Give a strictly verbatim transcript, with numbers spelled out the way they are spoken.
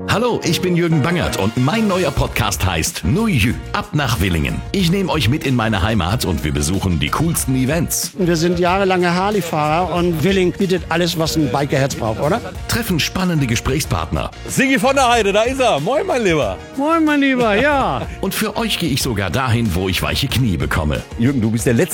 Hallo, ich bin Jürgen Bangert und mein neuer Podcast heißt Nuju, ab nach Willingen. Ich nehme euch mit in meine Heimat und wir besuchen die coolsten Events. Wir sind jahrelange Harley-Fahrer und Willingen bietet alles, was ein Bikerherz braucht, oder? Treffen spannende Gesprächspartner. Sigi von der Heide, da ist er. Moin, mein Lieber. Moin, mein Lieber, ja. Und für euch gehe ich sogar dahin, wo ich weiche Knie bekomme. Jürgen, du bist der Letzte,